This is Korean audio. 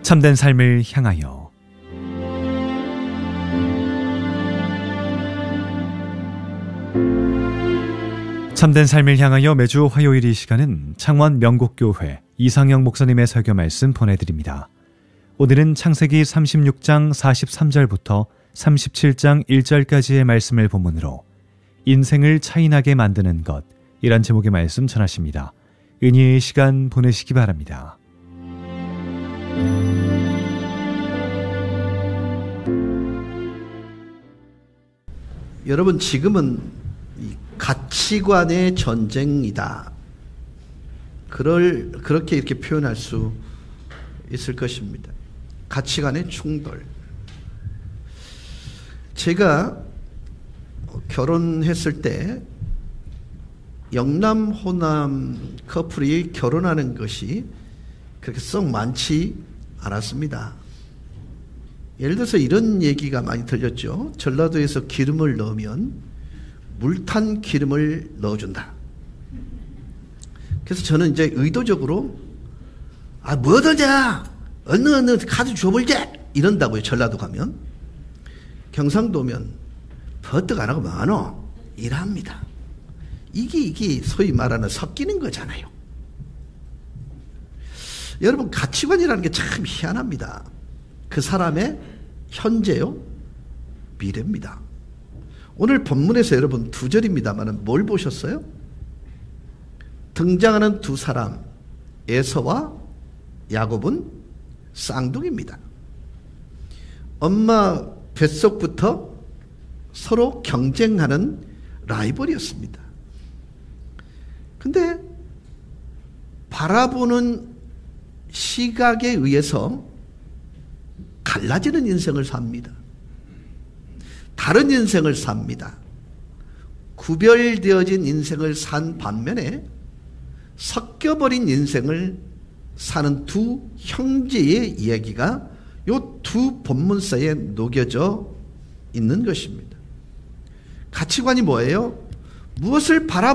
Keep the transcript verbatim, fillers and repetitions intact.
참된 삶을 향하여 참된 삶을 향하여 매주 화요일 이 시간은 창원 명곡교회 이상영 목사님의 설교 말씀 보내드립니다. 오늘은 창세기 삼십육 장 사십삼 절부터 삼십칠 장 일 절까지의 말씀을 본문으로 인생을 차이나게 만드는 것, 이란 제목의 말씀 전하십니다. 은혜의 시간 보내시기 바랍니다. 여러분, 지금은 가치관의 전쟁이다. 그럴, 그렇게 이렇게 표현할 수 있을 것입니다. 가치관의 충돌. 제가 결혼했을 때 영남, 호남 커플이 결혼하는 것이 그렇게 썩 많지 않았습니다. 예를 들어서 이런 얘기가 많이 들렸죠. 전라도에서 기름을 넣으면 물탄 기름을 넣어준다. 그래서 저는 이제 의도적으로 아, 뭐더냐, 어느 어느 카드 줘볼게 이런다고요. 전라도 가면. 경상도 오면 버뜩 안 하고 뭐하노 이랍니다. 이게 이게 소위 말하는 섞이는 거잖아요. 여러분, 가치관이라는 게 참 희한합니다. 그 사람의 현재요, 미래입니다. 오늘 본문에서 여러분 두 절입니다만 뭘 보셨어요? 등장하는 두 사람, 에서와 야곱은 쌍둥이입니다. 엄마 뱃속부터 서로 경쟁하는 라이벌이었습니다. 근데 바라보는 시각에 의해서 갈라지는 인생을 삽니다. 다른 인생을 삽니다. 구별되어진 인생을 산 반면에 섞여버린 인생을 사는 두 형제의 이야기가 이 두 본문서에 녹여져 있는 것입니다. 가치관이 뭐예요? 무엇을 바라